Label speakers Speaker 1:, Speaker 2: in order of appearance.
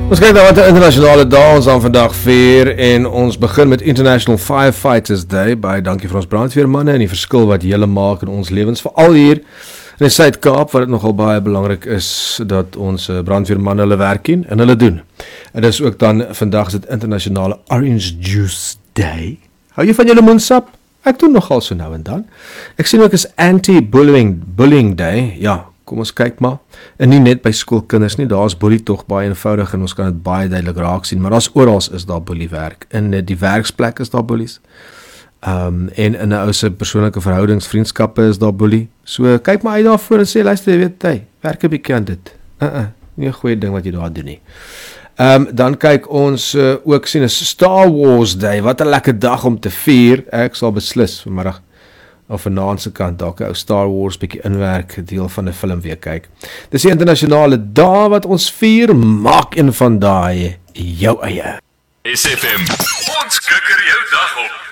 Speaker 1: Ons kyk na wat 'n internasionale dag ons aan vandag vier en ons begin met International Firefighters Day. Baie dankie vir ons brandweermanne en die verskil wat julle maak in ons lewens, veral hier in die Suid-Kaap waar dit nogal baie belangrik is dat ons brandweermanne hulle werk ken en hulle doen. En dis ook dan vandag is dit Internasionale Orange Juice Day. Hou jy van jou lemoensap? Ek doen nogal so nou en dan. Ek sien ook is Anti-Bullying Day. Ja, kom ons kyk maar. En nie net by skoolkinders nie, daar is boelie tog baie eenvoudig en ons kan dit baie duidelik raak sien, maar daar's oral is daar boeliewerk. In die werksplek is daar boelies. En in 'n ou se persoonlike verhoudings, vriendskappe is daar boelie. So kyk maar uit daarvoor en sê luister, jy weet jy, werk 'n bietjie aan dit. Nie 'n goeie ding wat jy daar doen nie. Dan kyk ons ook sien is Star Wars Day. Wat 'n lekker dag om te vier. Ek sal beslis vanmiddag of vanaand se kant dalk 'n ou Star Wars bietjie inwerk, deel van 'n film weer kyk. Dis die internasionale dag wat ons vier, maak een van daai jou eie.
Speaker 2: SFM. Ons kikker jou dag op.